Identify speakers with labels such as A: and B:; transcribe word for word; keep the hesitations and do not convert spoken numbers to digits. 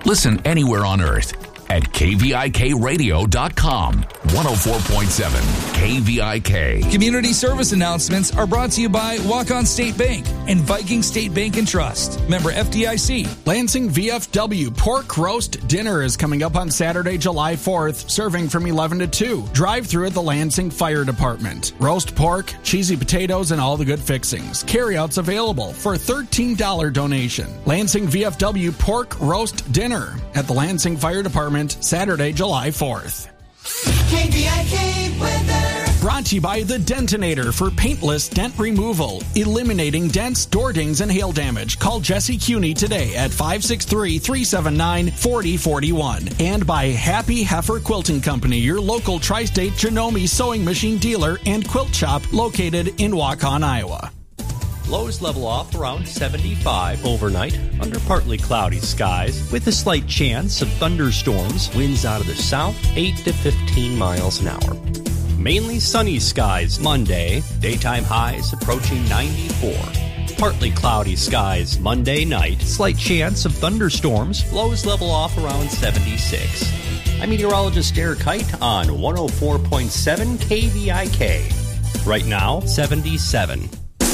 A: Listen anywhere on earth at K V I K radio dot com. one oh four point seven K V I K.
B: Community service announcements are brought to you by Walk-On State Bank and Viking State Bank and Trust. Member F D I C.
C: Lansing V F W Pork Roast Dinner is coming up on Saturday, July fourth, serving from eleven to two. Drive-through at the Lansing Fire Department. Roast pork, cheesy potatoes, and all the good fixings. Carryouts available for a thirteen dollars donation. Lansing V F W Pork Roast Dinner at the Lansing Fire Department, Saturday, July fourth.
D: K V I K weather.
C: Brought to you by The Dentinator for paintless dent removal, eliminating dents, door dings, and hail damage. Call Jesse Cuney today at five six three, three seven nine, four oh four one. And by Happy Heifer Quilting Company, your local tri-state Janome sewing machine dealer and quilt shop located in Waukon, Iowa.
E: Lows level off around seventy-five overnight under partly cloudy skies with a slight chance of thunderstorms. Winds out of the south, eight to fifteen miles an hour. Mainly sunny skies Monday. Daytime highs approaching ninety-four. Partly cloudy skies Monday night. Slight chance of thunderstorms. Lows level off around seventy-six. I'm meteorologist Derek Kite on one oh four point seven K V I K. Right now, seventy-seven.